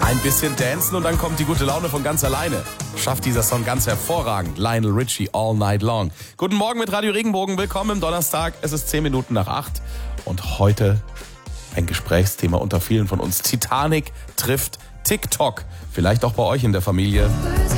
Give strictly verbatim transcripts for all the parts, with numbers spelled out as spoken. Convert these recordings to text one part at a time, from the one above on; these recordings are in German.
Ein bisschen dancen und dann kommt die gute Laune von ganz alleine. Schafft dieser Song ganz hervorragend. Lionel Richie, All Night Long. Guten Morgen mit Radio Regenbogen. Willkommen im Donnerstag. Es ist zehn Minuten nach acht. Und heute ein Gesprächsthema unter vielen von uns. Titanic trifft TikTok. Vielleicht auch bei euch in der Familie.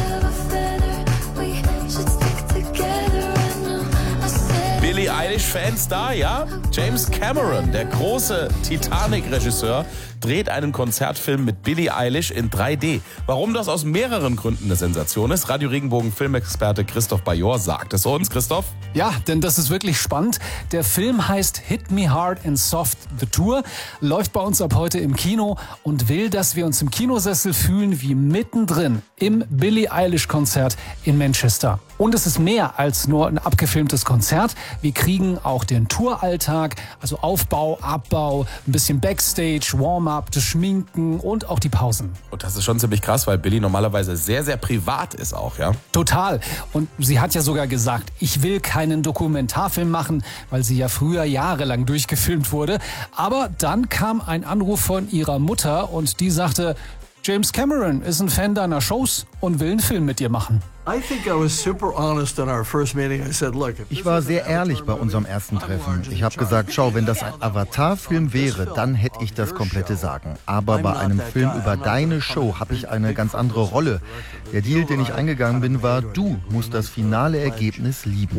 Billie Eilish-Fans da, ja? James Cameron, der große Titanic-Regisseur, dreht einen Konzertfilm mit Billie Eilish in drei D. Warum das aus mehreren Gründen eine Sensation ist, Radio Regenbogen-Filmexperte Christoph Bajor sagt es uns. Christoph? Ja, denn das ist wirklich spannend. Der Film heißt Hit Me Hard and Soft The Tour, läuft bei uns ab heute im Kino und will, dass wir uns im Kinosessel fühlen wie mittendrin im Billie Eilish-Konzert in Manchester. Und es ist mehr als nur ein abgefilmtes Konzert. Wir kriegen auch den Touralltag, also Aufbau, Abbau, ein bisschen Backstage, Warm-up, das Schminken und auch die Pausen. Und das ist schon ziemlich krass, weil Billie normalerweise sehr, sehr privat ist auch, ja? Total. Und sie hat ja sogar gesagt, ich will keinen Dokumentarfilm machen, weil sie ja früher jahrelang durchgefilmt wurde. Aber dann kam ein Anruf von ihrer Mutter und die sagte, James Cameron ist ein Fan deiner Shows und will einen Film mit dir machen. Ich war sehr ehrlich bei unserem ersten Treffen. Ich habe gesagt, schau, wenn das ein Avatar-Film wäre, dann hätte ich das komplette Sagen. Aber bei einem Film über deine Show habe ich eine ganz andere Rolle. Der Deal, den ich eingegangen bin, war, du musst das finale Ergebnis lieben.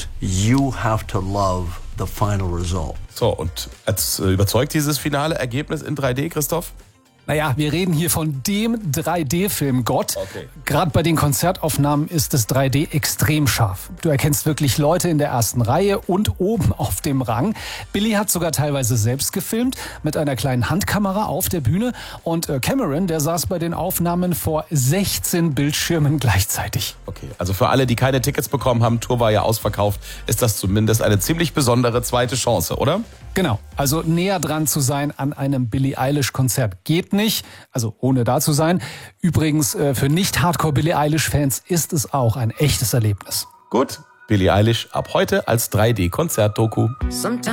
So, und als, äh, überzeugt dieses finale Ergebnis in drei D, Christoph? Naja, wir reden hier von dem drei D-Film Gott. Okay. Gerade bei den Konzertaufnahmen ist das drei D extrem scharf. Du erkennst wirklich Leute in der ersten Reihe und oben auf dem Rang. Billie hat sogar teilweise selbst gefilmt mit einer kleinen Handkamera auf der Bühne. Und Cameron, der saß bei den Aufnahmen vor sechzehn Bildschirmen gleichzeitig. Okay, also für alle, die keine Tickets bekommen haben, Tour war ja ausverkauft, ist das zumindest eine ziemlich besondere zweite Chance, oder? Genau, also näher dran zu sein an einem Billie Eilish-Konzert geht nicht, also ohne da zu sein. Übrigens, für Nicht-Hardcore-Billie Eilish-Fans ist es auch ein echtes Erlebnis. Gut, Billie Eilish ab heute als drei D-Konzert-Doku.